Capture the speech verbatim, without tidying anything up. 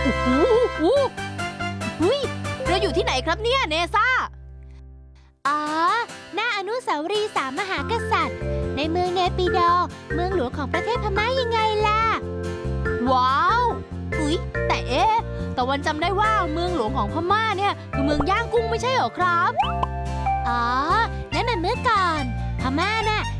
โหเฮ้ยเราอยู่ที่ไหนครับเนี่ยเนซ่าอ๋อหน้าอนุสาวรีย์สามมหากษัตริย์ในเมืองเนปิดอร์เมืองหลวงของประเทศพม่ายังไงล่ะว้าวอุ๊ยแต่เอ๊ะตะวันจำได้ว่าเมืองหลวงของพม่าเนี่ยคือเมืองย่างกุ้งไม่ใช่เหรอครับอ๋อนั่นมันเมื่อก่อนพม่าน่ะ